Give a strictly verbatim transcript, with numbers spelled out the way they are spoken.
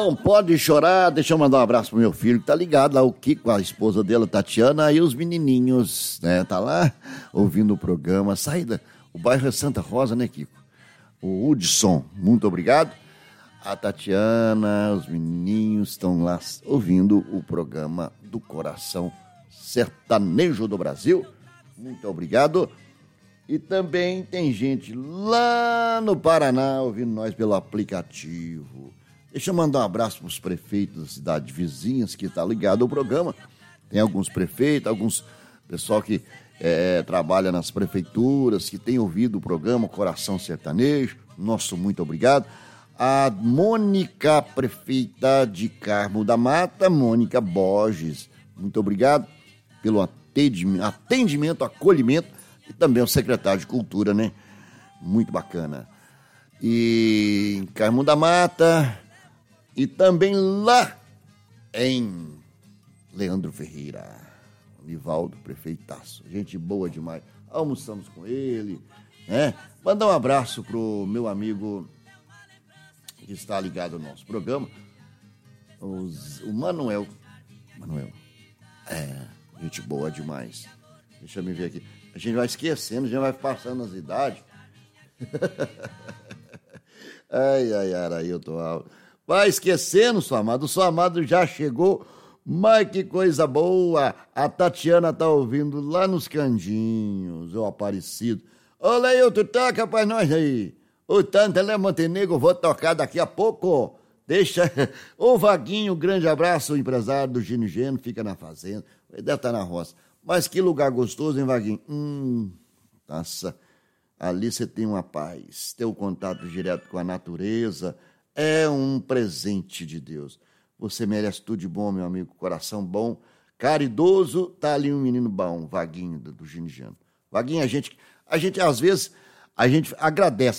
não pode chorar. Deixa eu mandar um abraço pro meu filho que tá ligado lá, o Kiko, a esposa dele, Tatiana, e os menininhos, né? Tá lá ouvindo o programa. Saída, o bairro é Santa Rosa, né, Kiko? O Hudson, muito obrigado. A Tatiana, os menininhos estão lá ouvindo o programa do Coração Sertanejo do Brasil. Muito obrigado. E também tem gente lá no Paraná ouvindo nós pelo aplicativo. Deixa eu mandar um abraço para os prefeitos das cidades vizinhas que estão ligados ao programa. Tem alguns prefeitos, alguns pessoal que é, trabalha nas prefeituras, que tem ouvido o programa Coração Sertanejo. Nosso muito obrigado. A Mônica, prefeita de Carmo da Mata, Mônica Borges. Muito obrigado pelo atendimento, atendimento acolhimento. E também o secretário de Cultura, né? Muito bacana. E em Carmo da Mata. E também lá em Leandro Ferreira. Nivaldo, prefeitaço. Gente boa demais. Almoçamos com ele, né? Mandar um abraço pro meu amigo que está ligado ao nosso programa. Os, o Manuel. Manuel. É, gente boa demais. Deixa eu me ver aqui. A gente vai esquecendo, a gente vai passando as idades. Ai, ai, ai, eu tô alto. Vai esquecendo, seu amado. O seu amado já chegou. Mas que coisa boa. A Tatiana tá ouvindo lá nos Candinhos, o Aparecido. Ô, Leil, tu toca pra nós aí. O Tantelé Montenegro, vou tocar daqui a pouco. Deixa. Ô, Vaguinho, grande abraço. O empresário do Gino Geno, fica na fazenda. Ele deve estar na roça. Mas que lugar gostoso, hein, Vaguinho? Hum, nossa, ali você tem uma paz, ter o contato direto com a natureza é um presente de Deus. Você merece tudo de bom, meu amigo, coração bom, caridoso, tá ali um menino bom, Vaguinho, do, do Ginigiano. Vaguinho, a gente, a gente, às vezes, a gente agradece